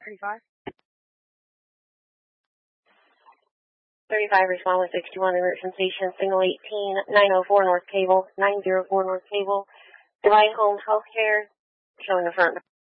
35. 35, respond with 61, alert sensation, signal 18, 904 North Cable, 904 North Cable, Divine Home Healthcare, showing the front.